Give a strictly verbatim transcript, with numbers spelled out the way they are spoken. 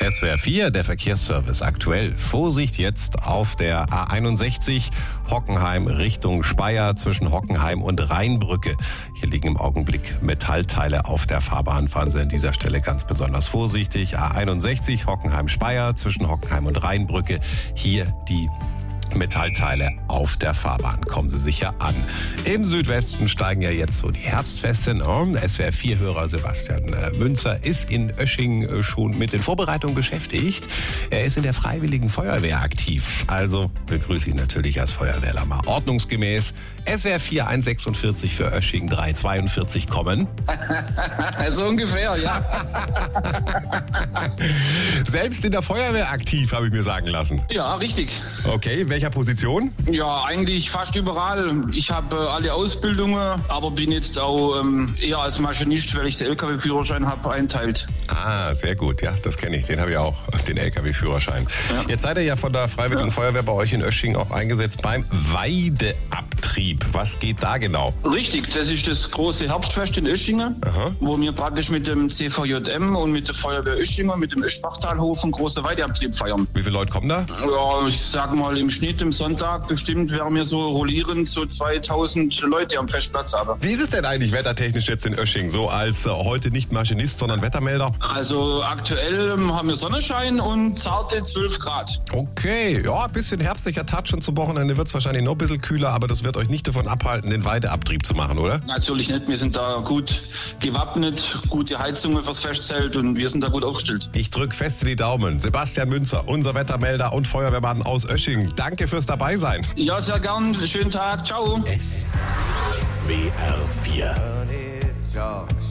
S W R vier, der Verkehrsservice aktuell. Vorsicht jetzt auf der A einundsechzig, Hockenheim Richtung Speyer zwischen Hockenheim und Rheinbrücke. Hier liegen im Augenblick Metallteile auf der Fahrbahn. Fahren Sie an dieser Stelle ganz besonders vorsichtig. A einundsechzig, Hockenheim-Speyer zwischen Hockenheim und Rheinbrücke. Hier die Metallteile auf der Fahrbahn. Kommen Sie sicher an. Im Südwesten steigen ja jetzt so die Herbstfeste. S W R vier-Hörer Sebastian Münzer ist in Oesching schon mit den Vorbereitungen beschäftigt. Er ist in der Freiwilligen Feuerwehr aktiv. Also begrüße ich natürlich als Feuerwehrler mal ordnungsgemäß. S W R vier eins sechsundvierzig für Oesching drei zweiundvierzig kommen. So ungefähr, ja. Selbst in der Feuerwehr aktiv, habe ich mir sagen lassen. Ja, richtig. Okay, welcher Position? Ja, eigentlich fast überall. Ich habe äh, alle Ausbildungen, aber bin jetzt auch ähm, eher als Maschinist, weil ich den L K W-Führerschein habe, einteilt. Ah, sehr gut. Ja, das kenne ich. Den habe ich auch, den L K W-Führerschein. Ja. Jetzt seid ihr ja von der Freiwilligen ja. Feuerwehr bei euch in Oesching auch eingesetzt beim Weideabtrieb. Was geht da genau? Richtig, das ist das große Herbstfest in Oeschingen, Aha. wo wir praktisch mit dem C V J M und mit der Feuerwehr Oeschingen, mit dem Öschbachtalhof einen großen Weideabtrieb feiern. Wie viele Leute kommen da? Ja, ich sage mal im Schnitt im Sonntag bestimmt werden wir so rollierend so zweitausend Leute am Festplatz haben. Wie ist es denn eigentlich wettertechnisch jetzt in Oesching, so als äh, heute nicht Maschinist, sondern Wettermelder? Also aktuell haben wir Sonnenschein und zarte zwölf Grad. Okay, ja, ein bisschen herbstlicher Touch und zum Wochenende wird es wahrscheinlich noch ein bisschen kühler, aber das wird euch nicht davon abhalten, den Weideabtrieb zu machen, oder? Natürlich nicht, wir sind da gut gewappnet, gute Heizungen fürs Festzelt und wir sind da gut aufgestellt. Ich drücke fest die Daumen. Sebastian Münzer, unser Wettermelder und Feuerwehrmann aus Oesching. Danke fürs dabei sein. Ja, sehr gern. Schönen Tag. Ciao. S W R vier.